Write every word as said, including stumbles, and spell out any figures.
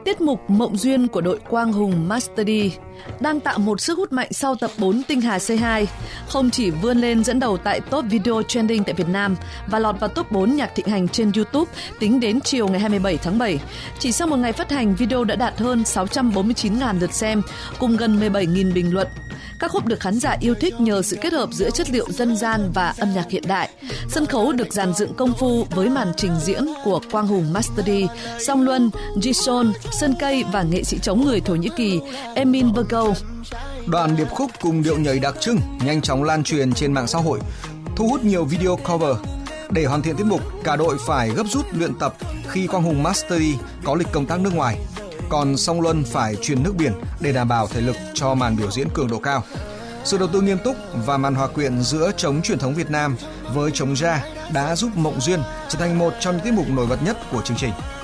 Tiết mục Mộng Duyên của đội Quang Hùng Master D đang tạo một sức hút mạnh sau tập bốn Tinh Hà xê hai. Không chỉ vươn lên dẫn đầu tại top video trending tại Việt Nam và lọt vào top bốn nhạc thịnh hành trên YouTube tính đến chiều ngày hai mươi bảy tháng bảy. Chỉ sau một ngày phát hành, video đã đạt hơn sáu trăm bốn mươi chín nghìn lượt xem cùng gần mười bảy nghìn bình luận. Các khúc được khán giả yêu thích nhờ sự kết hợp giữa chất liệu dân gian và âm nhạc hiện đại. Sân khấu được dàn dựng công phu với màn trình diễn của Quang Hùng Master D, Song Luân, Jisoo, Sơn Cây và nghệ sĩ trống người Thổ Nhĩ Kỳ Emin Virgo. Đoạn điệp khúc cùng điệu nhảy đặc trưng nhanh chóng lan truyền trên mạng xã hội, thu hút nhiều video cover. Để hoàn thiện tiết mục, cả đội phải gấp rút luyện tập khi Quang Hùng Master D có lịch công tác nước ngoài, còn Song Luân phải truyền nước biển để đảm bảo thể lực cho màn biểu diễn cường độ cao. Sự đầu tư nghiêm túc và màn hòa quyện giữa trống truyền thống Việt Nam với trống jazz đã giúp Mộng Duyên trở thành một trong những tiết mục nổi bật nhất của chương trình.